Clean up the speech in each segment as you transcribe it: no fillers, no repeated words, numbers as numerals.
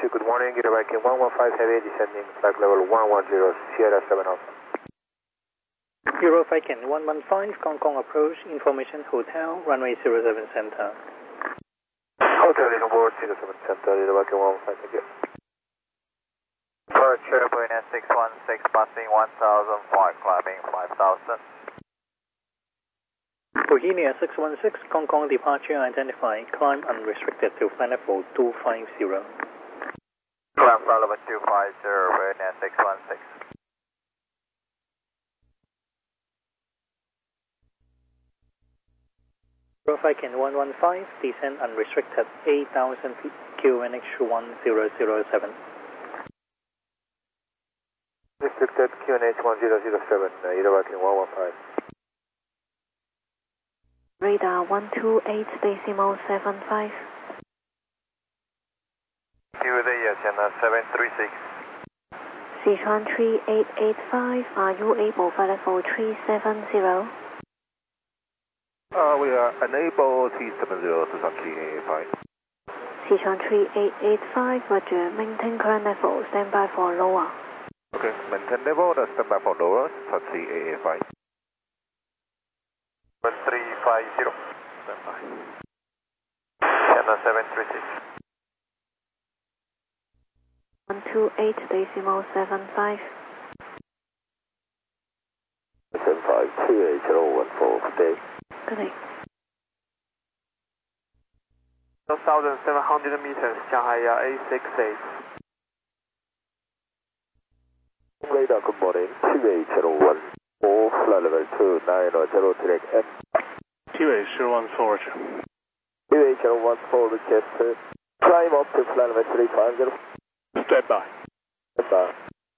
Issue, good morning, Gita Viking 115 heavy descending flight level 110, Sierra 7 Alpha. Euro Viking 115, Hong Kong approach, information hotel, runway 07 center. Hotel is on board, 07 center, Gita Viking 115, thank you. Departure, Buenos 616, passing 1005, climbing 5000. Bohemia 616, Hong Kong departure identified, climb unrestricted to flight level 250. Climb flight level 250, Buenos 616. Euro Viking 115, descend unrestricted 8,000 feet, QNH 1007. Restricted QNH 1007, Gita Viking 115. Radar 128.75. QD channel 736. Sichuan 3885, are you able flight level 370? We are unable T70 to some T85. Sichuan 3885, roger, maintain current level, stand by for lower. Okay, maintain level, stand by for lower, taxi AA5. 1350. Stand by. Channel 736. 128.75. 752814, good day. Good day. 1,700 meters, Shanghai A68. Radar, good morning, 2801, flight level 2910, direct M. 2814. 2814, request, climb up to flight level 350. Stand by. Stand by.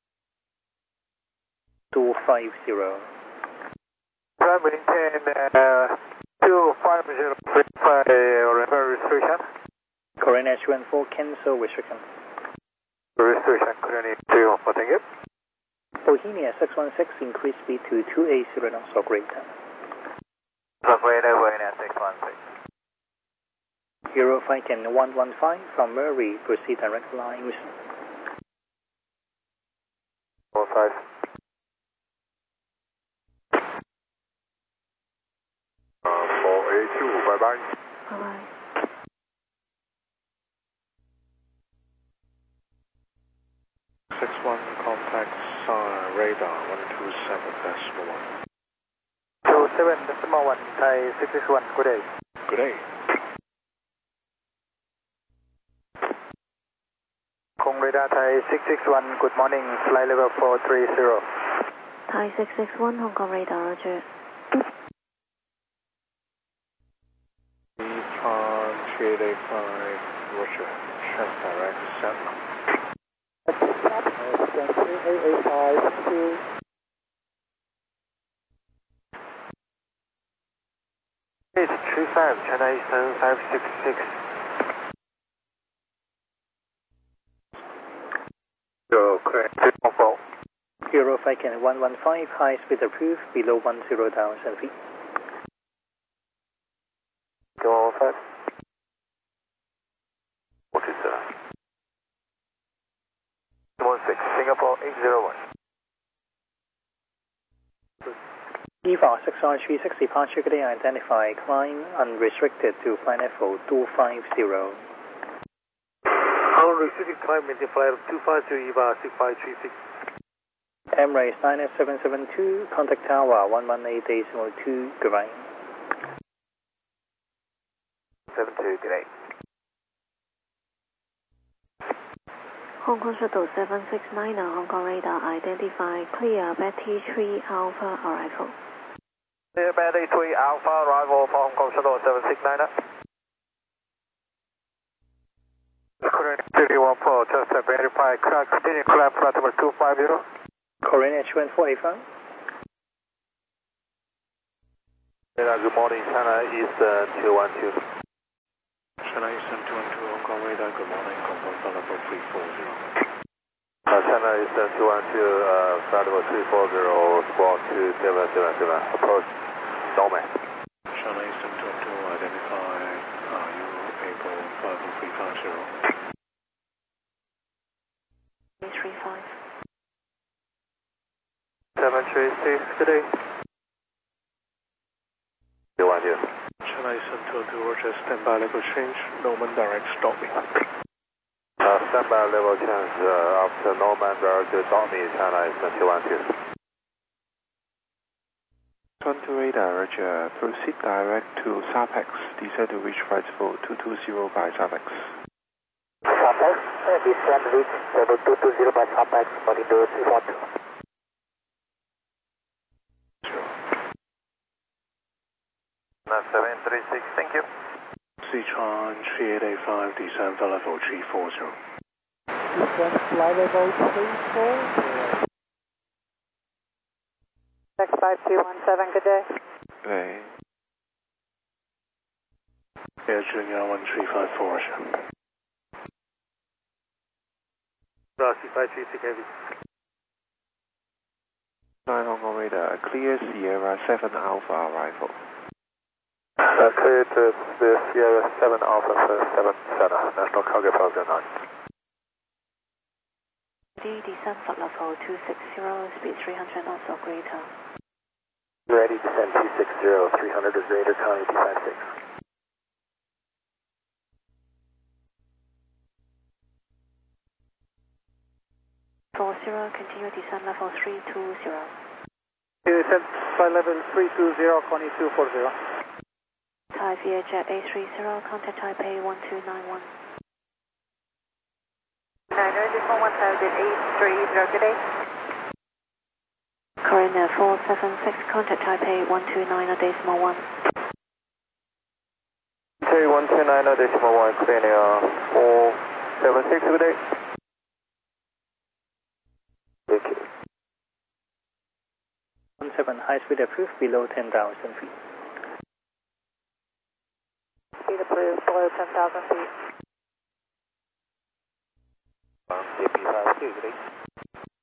250. Climb maintain 250, river restriction. Korean H14, cancel restriction. Restriction, Korean 214, thank you. Bohemia 616, increase speed to 280 knots or greater. Operator, Buenos 616. Euro Viking 115, from Murray, proceed direct line. 15. For A2, bye bye. Bye bye. Contacts radar 127.1. 27.1, Thai 661, good day. Good day. Kong Radar Thai 661, good morning, flight level 430. Thai 661, Hong Kong radar, roger. Tron 3885, Roger. Check direct set. 3885, thank you. It's 35, China Eastern 566. Go, correct, 314. Euro Viking 115, high speed approved, below 10,000 feet. Go on 5. What is that? 16, Singapore 801. EVA 6R36, departure today identified, climb unrestricted to flight level 250. Unrestricted climb maintain flight level 250, EVA 6536. Emirates 9772, contact tower 118.2, goodbye. 72, good day. Hong Kong Shuttle 769, Hong Kong radar identified, clear Betty 3 Alpha arrival. Clear Betty 3 Alpha arrival for Hong Kong Shuttle 769. Korean 314, just verify, continue climb flight level 250. Korean H1485. Good morning, China Eastern 212. China Eastern 212, Hong Kong radar, good morning, confirm flight level 340. China Eastern 212, flight level 340, squawk 2777, approach normal. China Eastern 212, identify, are you able flight level 350? taxi, good day. Chennai Central to Roger, standby level change, Norman direct stop me. Standby level change after Norman direct stop me, Chennai Central 12. 1 radar, Roger, proceed direct to SAPEX, descend to reach flight level 220 by SAPEX. SAPEX, descend reach level 220 by SAPEX, boarding door 342. Not 736, thank you. Sichuan 3885, descend for level 340. Descend fly level 340. X5217, good day. Hey. Air Junior 1354, Roger. Rossi 536 heavy. 9 Hong Kong radar, clear Sierra 7 Alpha arrival. Clear to the Sierra 7 Alpha for 7 Center, National Cargo Program 9. Descend flight level 260, speed 300 knots or greater. Ready, descend 260, 300 or greater, Connie 256. Continue descend level 320. Descend flight level 320, Connie 240. Thai Vietjet A30, contact Taipei 1291. 901,830, good day. Korean Air 476, contact Taipei 129.1. Taipei 129.1, Korean Air 476, good day. Thank you. 17, high speed approved below 10,000 feet. Speed approved below 10,000 feet. JP52, good day.